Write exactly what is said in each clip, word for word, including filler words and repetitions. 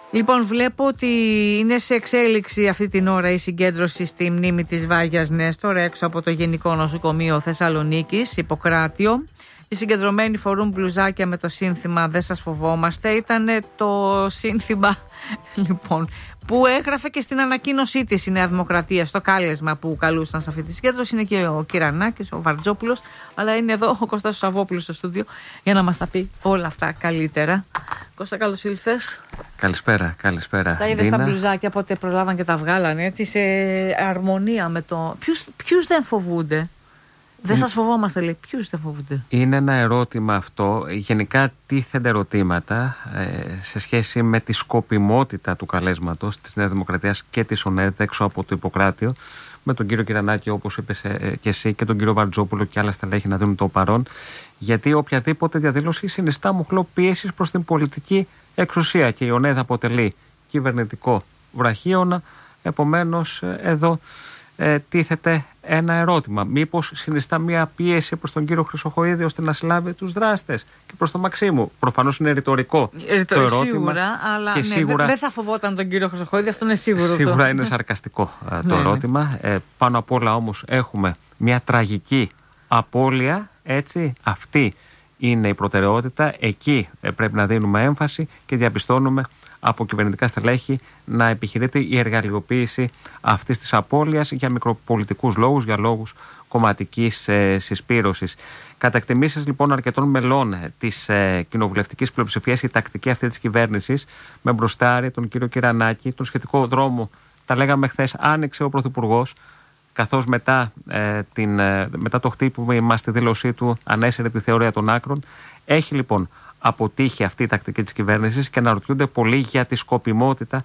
Λοιπόν, βλέπω ότι είναι σε εξέλιξη αυτή την ώρα η συγκέντρωση στη μνήμη της Βάγιας Νέστορ έξω από το Γενικό Νοσοκομείο Θεσσαλονίκης, Ιπποκράτιο. Οι συγκεντρωμένοι φορούν μπλουζάκια με το σύνθημα «Δεν σας φοβόμαστε». Ήταν το σύνθημα, λοιπόν, που έγραφε και στην ανακοίνωσή της η Νέα Δημοκρατία, στο κάλεσμα που καλούσαν σε αυτή τη συγκέντρωση. Είναι και ο Κυρανάκης, ο Βαρτζόπουλος, αλλά είναι εδώ ο Κώστας Σαββόπουλος στο στούντιο για να μας τα πει όλα αυτά καλύτερα. Κώστα, καλώς ήλθες. Καλησπέρα, καλησπέρα. Τα είδες τα μπλουζάκια, πότε προλάβαν και τα βγάλανε, έτσι, σε αρμονία με το. Ποιους, ποιους δεν φοβούνται? Δεν σας φοβόμαστε, λέει. Ποιους δεν φοβούνται? Είναι ένα ερώτημα αυτό. Γενικά τίθενται ερωτήματα ε, σε σχέση με τη σκοπιμότητα του καλέσματος της Νέας Δημοκρατίας και της ΟΝΕΔ έξω από το Ιπποκράτιο, με τον κύριο Κυρανάκη, όπως είπες ε, και εσύ, και τον κύριο Βαρτζόπουλο και άλλα στελέχη να δίνουν το παρόν. Γιατί οποιαδήποτε διαδήλωση συνιστά μοχλό πίεσης προς την πολιτική εξουσία και η ΟΝΕΔ αποτελεί κυβερνητικό βραχίωνα. Επομένως, εδώ ε, τίθεται ένα ερώτημα. Μήπως συνιστά μια πίεση προς τον κύριο Χρυσοχοΐδη ώστε να συλλάβει τους δράστες και προς τον Μαξίμου? Προφανώς είναι ρητορικό Ρητο, το ερώτημα. Σίγουρα, αλλά και ναι, σίγουρα, δεν θα φοβόταν τον κύριο Χρυσοχοΐδη, αυτό είναι σίγουρο. Σίγουρα το. είναι σαρκαστικό το ναι, ερώτημα. Ε, πάνω απ' όλα όμως έχουμε μια τραγική απώλεια, έτσι. Αυτή είναι η προτεραιότητα. Εκεί ε, πρέπει να δίνουμε έμφαση και διαπιστώνουμε από κυβερνητικά στελέχη να επιχειρείται η εργαλειοποίηση αυτής της απώλειας για μικροπολιτικούς λόγους, για λόγους κομματικής ε, συσπήρωσης. Κατά εκτιμήσεις λοιπόν αρκετών μελών της ε, κοινοβουλευτικής πλειοψηφίας, η τακτική αυτή της κυβέρνησης με μπροστάρι τον κύριο Κυρανάκη, τον σχετικό δρόμο, τα λέγαμε χθες, άνοιξε ο Πρωθυπουργός, καθώς μετά, ε, την, ε, μετά το χτύπημα στη δήλωσή του ανέσαιρε τη θεωρία των άκρων. Έχει λοιπόν αποτύχει αυτή η τακτική της κυβέρνησης και αναρωτιούνται πολύ για τη σκοπιμότητα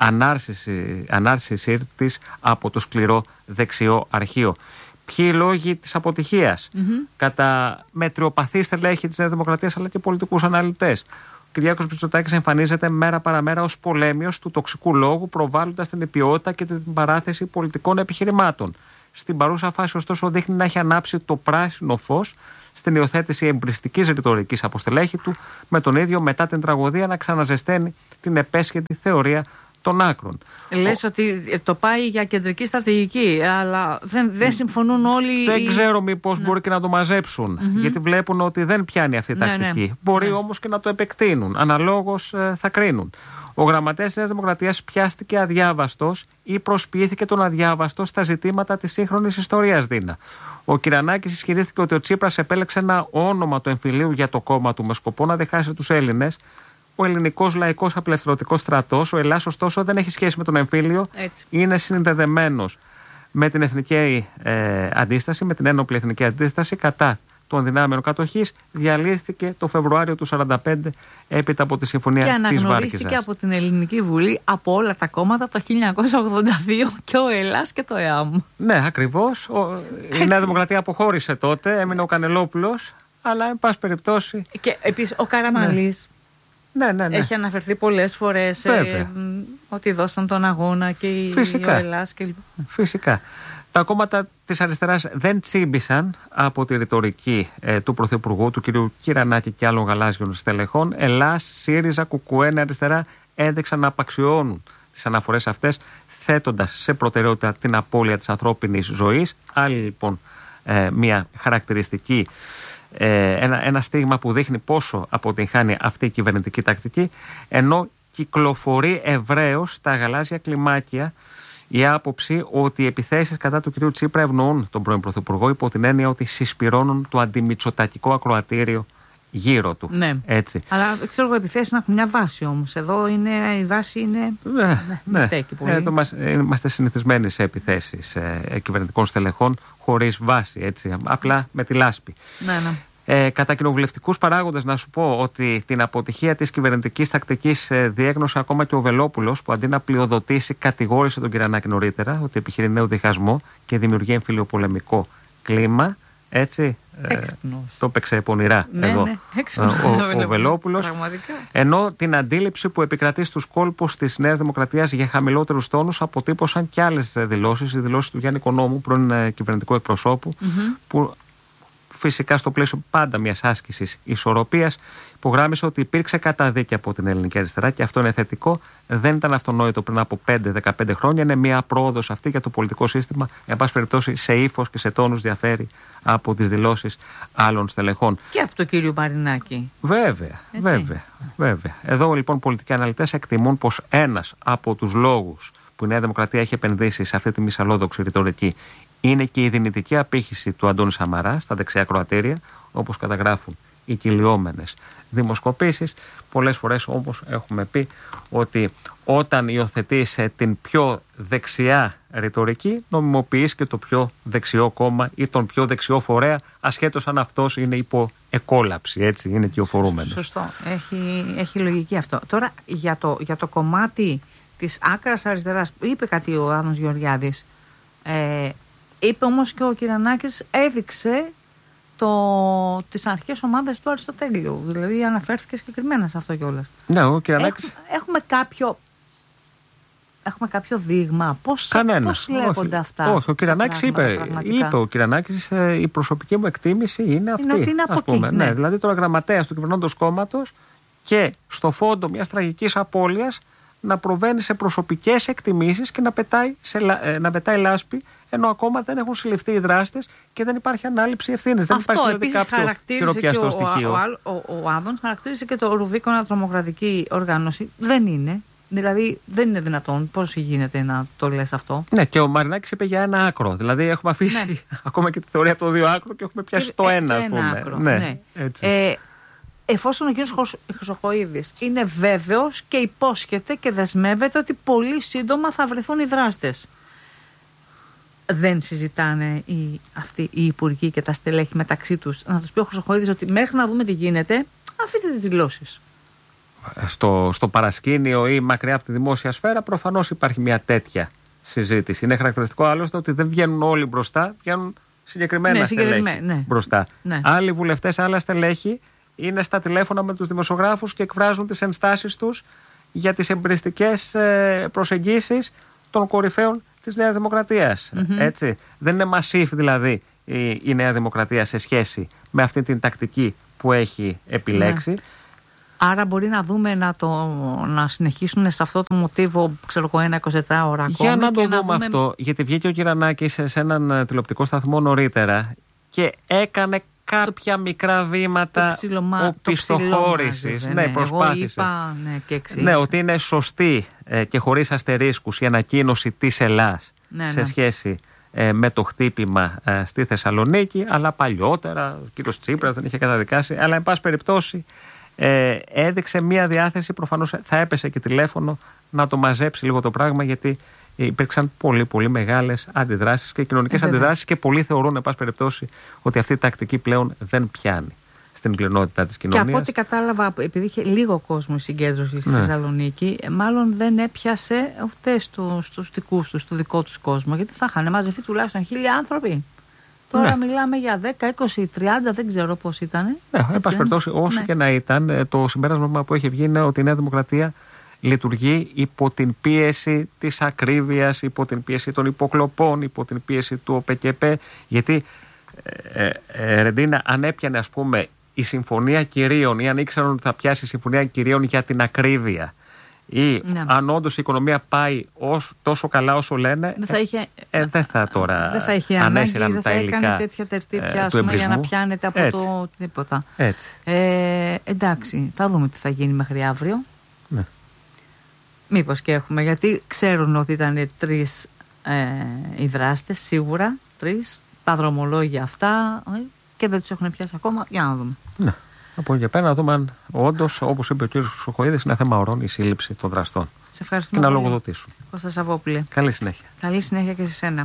ανάρσησή της από το σκληρό δεξιό αρχείο. Ποιοι λόγοι της αποτυχίας? Mm-hmm. Κατά μετριοπαθή στελέχη της Νέας Δημοκρατίας αλλά και πολιτικούς αναλυτές. Ο Κυριάκος Μητσοτάκης εμφανίζεται μέρα παραμέρα ως πολέμιος του τοξικού λόγου, προβάλλοντας την υπιότητα και την παράθεση πολιτικών επιχειρημάτων. Στην παρούσα φάση, ωστόσο, δείχνει να έχει ανάψει το πράσινο φως στην υιοθέτηση εμπριστικής ρητορικής από στελέχη του, με τον ίδιο μετά την τραγωδία να ξαναζεσταίνει την επέσχετη θεωρία των άκρων. Λες Ο... ότι το πάει για κεντρική στρατηγική, αλλά δεν, δεν συμφωνούν όλοι. Δεν ξέρω μήπως ναι. μπορεί και να το μαζέψουν, mm-hmm. γιατί βλέπουν ότι δεν πιάνει αυτή η τακτική. Ναι, ναι. Μπορεί ναι. όμως και να το επεκτείνουν. Αναλόγως ε, θα κρίνουν. Ο γραμματέας της Νέας Δημοκρατίας πιάστηκε αδιάβαστος ή προσποιήθηκε τον αδιάβαστο στα ζητήματα της σύγχρονης ιστορίας, Δίνα. Ο Κυρανάκης ισχυρίστηκε ότι ο Τσίπρας επέλεξε ένα όνομα του εμφυλίου για το κόμμα του με σκοπό να διχάσει τους Έλληνες. Ο ελληνικός λαϊκός απελευθερωτικός στρατός, ο Ελλάς, ωστόσο, δεν έχει σχέση με τον εμφύλιο. Έτσι. Είναι συνδεδεμένος με την εθνική ε, αντίσταση, με την ένοπλη εθνική αντίσταση κατά των δυνάμεων κατοχής. Διαλύθηκε το Φεβρουάριο του χίλια εννιακόσια σαράντα πέντε έπειτα από τη συμφωνία της Βάρκηζας. Και αναγνωρίστηκε από την Ελληνική Βουλή από όλα τα κόμματα το χίλια εννιακόσια ογδόντα δύο και ο Ελλάς και το ΕΑΜ. Ναι, ακριβώς. Η Νέα Δημοκρατία αποχώρησε τότε, έμεινε ο Κανελόπουλος, αλλά εν πάση περιπτώσει. Και επίσης ο Καραμανλής. Ναι, ναι, ναι. Έχει αναφερθεί πολλές φορές ε, ότι δώσαν τον αγώνα και Φυσικά. ο Ελλάς κλπ. Φυσικά. Τα κόμματα της αριστεράς δεν τσίμπησαν από τη ρητορική ε, του Πρωθυπουργού, του κ. Κυρανάκη και άλλων γαλάζιων στελεχών. Ελλάς, ΣΥΡΙΖΑ, ΚΚΕ, αριστερά έδειξαν να απαξιώνουν τις αναφορές αυτές, θέτοντας σε προτεραιότητα την απώλεια της ανθρώπινης ζωής. Άλλη λοιπόν ε, μια χαρακτηριστική, ε, ένα, ένα στίγμα που δείχνει πόσο αποτυγχάνει αυτή η κυβερνητική τακτική, ενώ κυκλοφορεί ευρέως στα γαλάζια κλιμάκια η άποψη ότι οι επιθέσεις κατά του κ. Τσίπρα ευνοούν τον πρώην Πρωθυπουργό, υπό την έννοια ότι συσπηρώνουν το αντιμητσοτακικό ακροατήριο γύρω του. Ναι. Έτσι. Αλλά ξέρω εγώ, επιθέσεις να έχουν μια βάση όμως. Εδώ είναι, η βάση είναι. Ναι, ναι. ναι. Στέκει πολύ. Ε, μας, είμαστε συνηθισμένοι σε επιθέσεις ε, κυβερνητικών στελεχών χωρίς βάση. Έτσι, απλά με τη λάσπη. Ναι, ναι. Ε, κατά κοινοβουλευτικούς παράγοντες, να σου πω ότι την αποτυχία της κυβερνητικής τακτικής ε, διέγνωσε ακόμα και ο Βελόπουλος, που αντί να πλειοδοτήσει, κατηγόρησε τον Κυρανάκη νωρίτερα ότι επιχειρεί νέο διχασμό και δημιουργεί εμφυλιοπολεμικό κλίμα. Έτσι. Ε, το έπαιξε πονηρά ναι, εδώ ναι, ο, ο Βελόπουλος. Ενώ την αντίληψη που επικρατεί στους κόλπους της Νέας Δημοκρατίας για χαμηλότερους τόνους αποτύπωσαν και άλλες δηλώσεις. Οι δηλώσεις του Γιάννη Οικονόμου, πρώην κυβερνητικού εκπροσώπου, mm-hmm. που φυσικά στο πλαίσιο πάντα μιας άσκησης ισορροπίας, υπογράμμισε ότι υπήρξε καταδίκη από την ελληνική αριστερά και αυτό είναι θετικό. Δεν ήταν αυτονόητο πριν από πέντε δεκαπέντε χρόνια. Είναι μια πρόοδος αυτή για το πολιτικό σύστημα. Εν πάση περιπτώσει, σε ύφος και σε τόνους διαφέρει από τις δηλώσεις άλλων στελεχών. Και από τον κύριο Μαρινάκη. Βέβαια, βέβαια, βέβαια. Εδώ λοιπόν πολιτικοί αναλυτές εκτιμούν πως ένας από τους λόγους που η Νέα Δημοκρατία έχει επενδύσει σε αυτή τη μυσαλλόδοξη ρητορική είναι και η δυνητική απήχηση του Αντώνη Σαμαρά στα δεξιά κροατήρια, όπως καταγράφουν οι κυλιόμενες δημοσκοπήσεις. Πολλές φορές όμως έχουμε πει ότι όταν υιοθετείς την πιο δεξιά ρητορική, νομιμοποιείς και το πιο δεξιό κόμμα ή τον πιο δεξιό φορέα, ασχέτως αν αυτός είναι υπό εκόλαψη, έτσι, είναι κυοφορούμενος. Σωστό, έχει, έχει λογική αυτό. Τώρα για το, για το κομμάτι της άκρας αριστεράς, είπε κάτι ο Άδωνος Γεωργιάδης, ε, είπε όμως και ο Κυρανάκης έδειξε το, τις αρχικές ομάδες του Αριστοτέλειου. Δηλαδή αναφέρθηκε συγκεκριμένα σε αυτό κιόλας. Ναι, ο Κυρανάκης... Έχουμε, έχουμε κάποιο... Έχουμε κάποιο δείγμα. Πώς, πώς λέγονται όχι, αυτά. Όχι, ο Κυρανάκης είπε, είπε ο Κυρανάκης, η προσωπική μου εκτίμηση είναι αυτή. Είναι ότι είναι από ας πούμε. εκεί, ναι. Ναι, δηλαδή τώρα γραμματέας του κυβερνώντος κόμματος και στο φόντο μιας τραγικής απώλειας να προβαίνει σε προσωπικές εκτιμήσεις και να πετάει, σε, να πετάει λάσπη, ενώ ακόμα δεν έχουν συλληφθεί οι δράστες και δεν υπάρχει ανάληψη ευθύνης. Δεν υπάρχει δηλαδή κάποιο χειροπιαστό στοιχείο. Ο, ο, ο, ο Άδων χαρακτήρισε και το Ρουβίκονα τρομοκρατική οργάνωση. Δεν είναι. Δηλαδή δεν είναι δυνατόν. Πώς γίνεται να το λες αυτό. Ναι, και ο Μαρινάκης είπε για ένα άκρο. Δηλαδή έχουμε αφήσει ναι. ακόμα και τη θεωρία των δύο άκρων και έχουμε πιάσει και, το ένα, ας πούμε. Άκρο, ναι, ναι. Έτσι. Ε, εφόσον ο κ. Χρυσοχοΐδης είναι βέβαιος και υπόσχεται και δεσμεύεται ότι πολύ σύντομα θα βρεθούν οι δράστες. Δεν συζητάνε οι, αυτοί οι υπουργοί και τα στελέχη μεταξύ τους να τους πει ο Χρυσοχοΐδης ότι μέχρι να δούμε τι γίνεται, αφήστε τις δηλώσεις. Στο, στο παρασκήνιο ή μακριά από τη δημόσια σφαίρα προφανώς υπάρχει μια τέτοια συζήτηση. Είναι χαρακτηριστικό άλλωστε ότι δεν βγαίνουν όλοι μπροστά, βγαίνουν συγκεκριμένα ναι, στελέχη ναι. μπροστά. Ναι. Άλλοι βουλευτές, άλλα στελέχη είναι στα τηλέφωνα με τους δημοσιογράφους και εκφράζουν τις ενστάσεις τους για τις εμπειριστικές προσεγγίσεις των κορυφαίων της Νέας Δημοκρατίας. Mm-hmm. Έτσι. Δεν είναι μασίφ δηλαδή η, η Νέα Δημοκρατία σε σχέση με αυτή την τακτική που έχει επιλέξει. Mm. Άρα μπορεί να δούμε να, το, να συνεχίσουν σε αυτό το μοτίβο, ξέρω εγώ, ένα εικοσιτετράωρο ακόμη. Για να το δούμε, δούμε αυτό, γιατί βγήκε ο Κυρανάκης σε, σε έναν τηλεοπτικό σταθμό νωρίτερα και έκανε κάποια το, μικρά βήματα οπισθοχώρησης. Ναι, προσπάθησε. Εγώ είπα, ναι, και ναι, ότι είναι σωστή ε, και χωρίς αστερίσκους η ανακοίνωση της Ελλάς ναι, σε ναι. σχέση ε, με το χτύπημα ε, στη Θεσσαλονίκη, αλλά παλιότερα ο κύριος Τσίπρας δεν είχε καταδικάσει, αλλά εν πάση περιπτώσει ε, έδειξε μία διάθεση, προφανώς θα έπεσε και τηλέφωνο να το μαζέψει λίγο το πράγμα, γιατί υπήρξαν πολύ πολύ μεγάλες αντιδράσεις και κοινωνικές αντιδράσεις και πολλοί θεωρούν, εν πάση περιπτώσει, ότι αυτή η τακτική πλέον δεν πιάνει στην πλειονότητα της κοινωνίας. Και από ό,τι κατάλαβα, επειδή είχε λίγο κόσμο η συγκέντρωση στη ναι. Θεσσαλονίκη, μάλλον δεν έπιασε ούτε στους, στους δικούς τους, στο δικό τους κόσμο, γιατί θα είχαν μαζευτεί τουλάχιστον χίλια άνθρωποι. Τώρα ναι. μιλάμε για δέκα, είκοσι, τριάντα, δεν ξέρω πώς ήταν. Ναι, εν πάση περιπτώσει, όσο ναι. και να ήταν, το συμπέρασμα που έχει βγει είναι ότι η Νέα Δημοκρατία λειτουργεί υπό την πίεση της ακρίβειας, υπό την πίεση των υποκλοπών, υπό την πίεση του ΟΠΕΚΕΠΕ. Γιατί, ε, ε, ε, Ρεντίνα, αν έπιανε, ας πούμε, η Συμφωνία Κυρίων ή αν ήξεραν ότι θα πιάσει η Συμφωνία Κυρίων για την ακρίβεια ή ναι. αν όντως η οικονομία πάει ως, τόσο καλά όσο λένε, δεν θα, είχε, ε, δεν θα τώρα δεν θα είχε ανέσυραν ανάγκη, τα υλικά. Δεν θα έκανε τέτοια τερτύπια ε, για να πιάνετε από Έτσι. το τίποτα. Έτσι. Ε, εντάξει, θα δούμε τι θα γίνει μέχρι αύριο. Ναι. Μήπως και έχουμε, γιατί ξέρουν ότι ήταν τρεις ε, οι δράστες, σίγουρα τρεις, τα δρομολόγια αυτά ε, και δεν τους έχουν πιάσει ακόμα. Για να δούμε. Ναι. Από εκεί και πέρα να δούμε αν όντως, όπως είπε ο κ. Χρυσοχοΐδης, είναι θέμα ορών η σύλληψη των δραστών. Σε ευχαριστούμε. Και να λογοδοτήσουν. Κώστα Σαββόπουλε. Καλή συνέχεια. Καλή συνέχεια και σε σένα.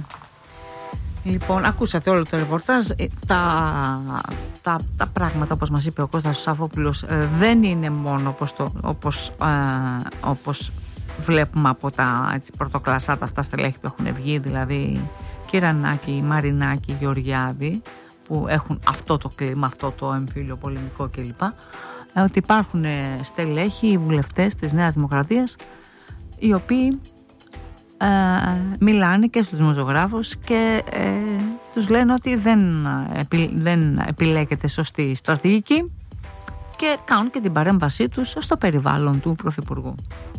Λοιπόν, ακούσατε όλο το ρεπορτάζ. Τα, τα, τα πράγματα, όπως μας είπε ο Κώστας Σαββόπουλος, ε, δεν είναι μόνο όπως, το, όπως, ε, όπως βλέπουμε από τα έτσι, πρωτοκλασσάτα αυτά στελέχη που έχουν βγει, δηλαδή Κυρανάκη, Μαρινάκη, Γεωργιάδη, που έχουν αυτό το κλίμα, αυτό το εμφύλιο πολεμικό κλπ. Ε, ότι υπάρχουν στελέχοι, βουλευτές της Νέας Δημοκρατίας, οι οποίοι ε, μιλάνε και στους δημοσιογράφους και ε, τους λένε ότι δεν, επι, δεν επιλέγεται σωστή στρατηγική και κάνουν και την παρέμβασή τους στο περιβάλλον του Πρωθυπουργού.